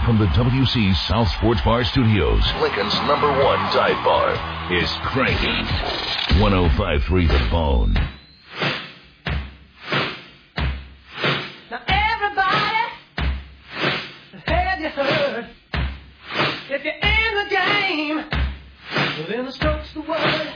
from the WC South Sports Bar Studios, Lincoln's #1 dive bar is cranking. 105.3 The Bone. Now everybody, have you heard? If you're in the game, well then the stroke's the word.